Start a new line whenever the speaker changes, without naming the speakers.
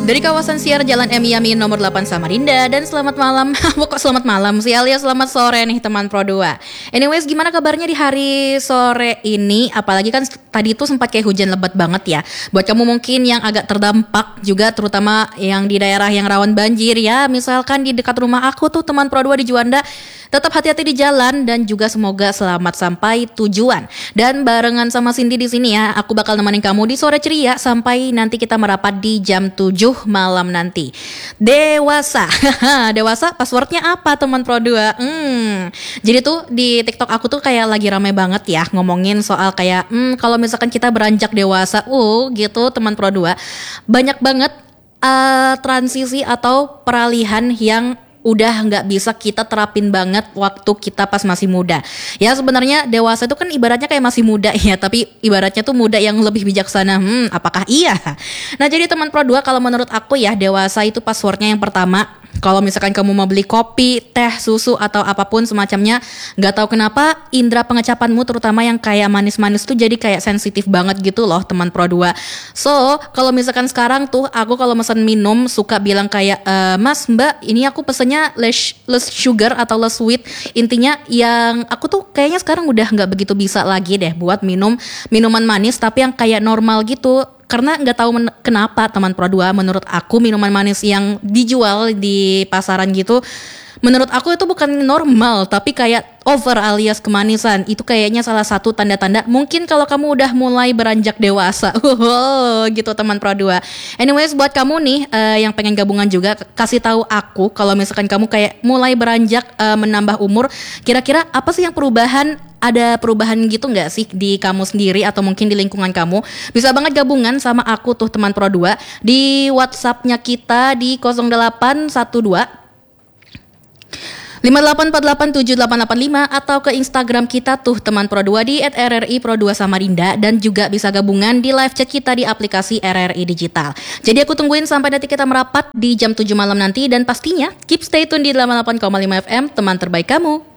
Dari kawasan Siar Jalan M Yamin nomor 8 Samarinda. Dan selamat malam. Kok selamat malam sih, alias selamat sore nih teman Pro 2. Anyways, gimana kabarnya di hari sore ini? Apalagi kan tadi itu sempat kayak hujan lebat banget ya. Buat kamu mungkin yang agak terdampak juga, terutama yang di daerah yang rawan banjir ya. Misalkan di dekat rumah aku tuh teman Pro 2 di Juanda. Tetap hati-hati di jalan dan juga semoga selamat sampai tujuan. Dan barengan sama Cindy di sini ya, aku bakal nemenin kamu di sore ceria sampai nanti kita merapat di jam 7 malam nanti. Dewasa. Dewasa passwordnya apa teman Pro 2? Jadi tuh di TikTok aku tuh kayak lagi rame banget ya ngomongin soal kayak kalau misalkan kita beranjak dewasa gitu teman Pro 2. Banyak banget transisi atau peralihan yang udah nggak bisa kita terapin banget waktu kita pas masih muda. Ya sebenarnya dewasa itu kan ibaratnya kayak masih muda ya, tapi ibaratnya tuh muda yang lebih bijaksana. Apakah iya? Nah jadi teman Pro 2, kalau menurut aku ya dewasa itu passwordnya yang pertama. Kalau misalkan kamu mau beli kopi, teh, susu atau apapun semacamnya, nggak tahu kenapa indera pengecapanmu terutama yang kayak manis-manis tuh jadi kayak sensitif banget gitu loh teman Pro 2. So kalau misalkan sekarang tuh aku kalau pesan minum suka bilang kayak Mas Mbak ini aku pesennya less sugar atau less sweet. Intinya yang aku tuh kayaknya sekarang udah nggak begitu bisa lagi deh buat minum minuman manis tapi yang kayak normal gitu. Karena nggak tahu kenapa teman Pro 2, menurut aku minuman manis yang dijual di pasaran gitu, menurut aku itu bukan normal tapi kayak over alias kemanisan. Itu kayaknya salah satu tanda-tanda mungkin kalau kamu udah mulai beranjak dewasa. Gitu teman Pro 2. Anyways buat kamu nih yang pengen gabungan juga, kasih tahu aku kalau misalkan kamu kayak mulai beranjak menambah umur, kira-kira apa sih yang perubahan? Ada perubahan gitu gak sih di kamu sendiri atau mungkin di lingkungan kamu? Bisa banget gabungan sama aku tuh teman Pro 2 di WhatsApp-nya kita di 0812 58487885 atau ke Instagram kita tuh teman Pro 2 di @RRI Pro 2 Samarinda, dan juga bisa gabungan di live chat kita di aplikasi RRI Digital. Jadi aku tungguin sampai nanti kita merapat di jam 7 malam nanti, dan pastinya keep stay tune di 88,5 FM, teman terbaik kamu.